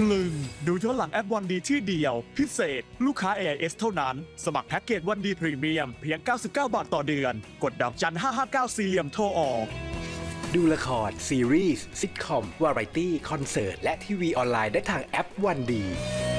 ลึงดูย้อนหลังแอปวันดีที่เดียวพิเศษลูกค้า AIS เท่านั้นสมัครแพ็กเกจวันดีพรีเมียมเพียง99 บาทต่อเดือนกดดอกจัน559สี่เหลี่ยมโทรออกดูละครซีรีส์ซิทคอมวาไรตี้คอนเสิร์ตและทีวีออนไลน์ได้ทางแอปวันดี